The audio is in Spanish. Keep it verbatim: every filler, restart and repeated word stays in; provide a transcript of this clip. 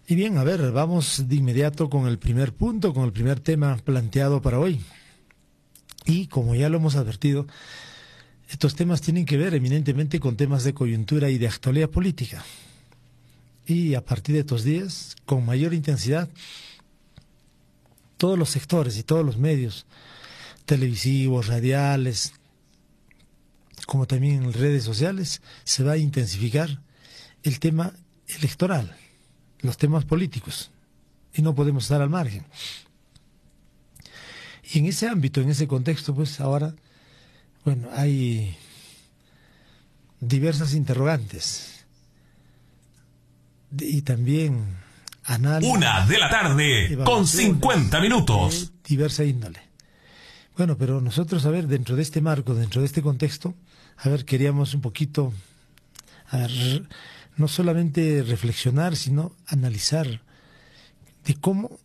Y bien, a ver, vamos de inmediato con el primer punto, con el primer tema planteado para hoy. Y como ya lo hemos advertido, estos temas tienen que ver eminentemente con temas de coyuntura y de actualidad política. Y a partir de estos días, con mayor intensidad, todos los sectores y todos los medios, televisivos, radiales, como también en redes sociales, se va a intensificar el tema electoral, los temas políticos, y no podemos estar al margen. Y en ese ámbito, en ese contexto, pues ahora, bueno, hay diversas interrogantes y también análisis. Una de la tarde con cincuenta minutos. De diversa índole. Bueno, pero nosotros, a ver, dentro de este marco, dentro de este contexto, a ver, queríamos un poquito, a ver, no solamente reflexionar, sino analizar de cómo